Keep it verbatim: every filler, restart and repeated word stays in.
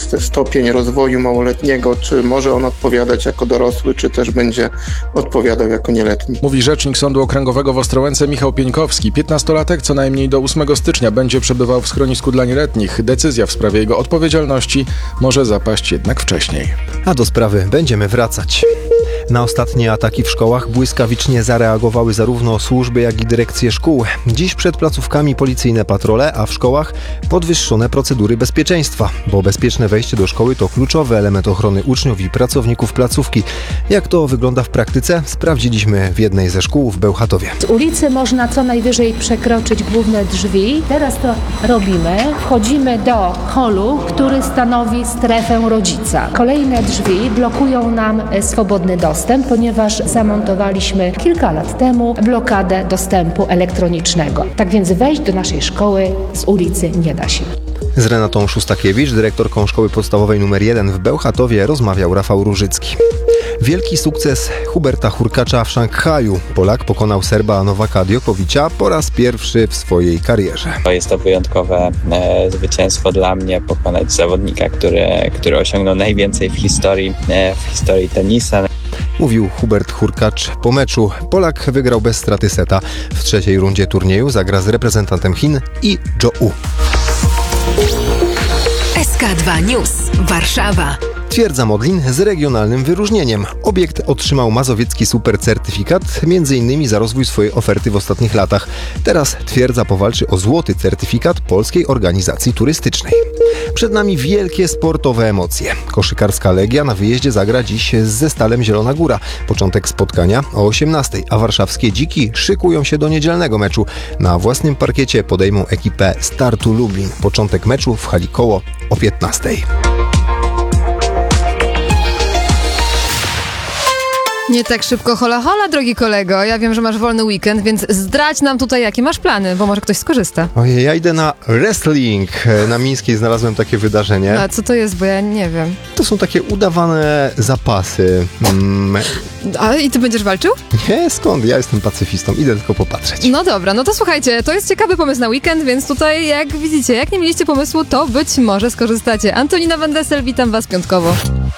jest stopień rozwoju małoletniego, czy może on odpowiadać jako dorosły, czy też będzie odpowiadał jako nieletni. Mówi rzecznik Sądu Okręgowego w Ostrołęce Michał Pieńkowski. piętnastolatek co najmniej do ósmego stycznia będzie przebywał w schronisku dla nieletnich. Decyzja w sprawie jego odpowiedzialności może zapaść jednak wcześniej. A do sprawy będziemy wracać. Na ostatnie ataki w szkołach błyskawicznie zareagowały zarówno służby, jak i dyrekcje szkół. Dziś przed placówkami policyjne patrole, a w szkołach podwyższone procedury bezpieczeństwa, bo bezpieczne wejście do szkoły to kluczowy element ochrony uczniów i pracowników placówki. Jak to wygląda w praktyce, sprawdziliśmy w jednej ze szkół w Bełchatowie. Z ulicy można co najwyżej przekroczyć główne drzwi. Teraz to robimy. Wchodzimy do holu, który stanowi strefę rodzica. Kolejne drzwi blokują nam swobodny dostęp, ponieważ zamontowaliśmy kilka lat temu blokadę dostępu elektronicznego. Tak więc wejść do naszej szkoły z ulicy nie da się. Z Renatą Szustakiewicz, dyrektorką Szkoły Podstawowej numer jeden w Bełchatowie, rozmawiał Rafał Różycki. Wielki sukces Huberta Hurkacza w Szanghaju. Polak pokonał Serba Nowaka Djokovic'a po raz pierwszy w swojej karierze. Jest to wyjątkowe e, zwycięstwo dla mnie, pokonać zawodnika, który, który osiągnął najwięcej w historii, e, w historii tenisa. Mówił Hubert Hurkacz po meczu. Polak wygrał bez straty seta. W trzeciej rundzie turnieju zagra z reprezentantem Chin i Zhou. S K dwa News, Warszawa. Twierdza Modlin z regionalnym wyróżnieniem. Obiekt otrzymał mazowiecki supercertyfikat, między innymi za rozwój swojej oferty w ostatnich latach. Teraz twierdza powalczy o złoty certyfikat Polskiej Organizacji Turystycznej. Przed nami wielkie sportowe emocje. Koszykarska Legia na wyjeździe zagra dziś z Zestalem Zielona Góra. Początek spotkania o osiemnastej, a warszawskie Dziki szykują się do niedzielnego meczu. Na własnym parkiecie podejmą ekipę Startu Lublin. Początek meczu w hali Koło o piętnastej. Nie tak szybko hola hola, drogi kolego. Ja wiem, że masz wolny weekend, więc zdradź nam tutaj, jakie masz plany, bo może ktoś skorzysta. Ojej, ja idę na wrestling. Na Mińskiej znalazłem takie wydarzenie. A co to jest, bo ja nie wiem. To są takie udawane zapasy. Mm. A i ty będziesz walczył? Nie, skąd? Ja jestem pacyfistą, idę tylko popatrzeć. No dobra, no to słuchajcie, to jest ciekawy pomysł na weekend, więc tutaj jak widzicie, jak nie mieliście pomysłu, to być może skorzystacie. Antonina Van Dessel, witam was piątkowo.